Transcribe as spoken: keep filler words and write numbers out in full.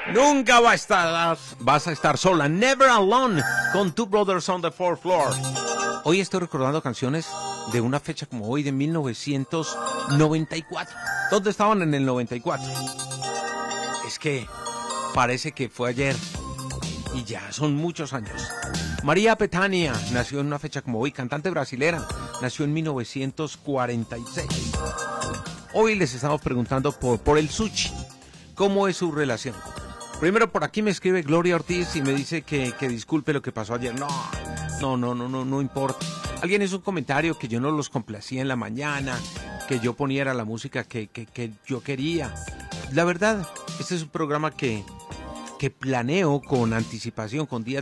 Nunca va a estar, vas a estar sola. Never Alone con Two Brothers on the Fourth Floor. Hoy estoy recordando canciones de una fecha como hoy de mil novecientos noventa y cuatro. ¿Dónde estaban en el noventa y cuatro? Es que parece que fue ayer y ya son muchos años. María Bethânia nació en una fecha como hoy, cantante brasilera, nació en mil novecientos cuarenta y seis. Hoy les estamos preguntando por, por el sushi. ¿Cómo es su relación? Primero por aquí me escribe Gloria Ortiz y me dice que, que disculpe lo que pasó ayer. No, no, no, no, no, no importa. Alguien hizo un comentario que yo no los complacía en la mañana, que yo poniera la música que, que, que yo quería. La verdad, este es un programa que, que planeo con anticipación, con días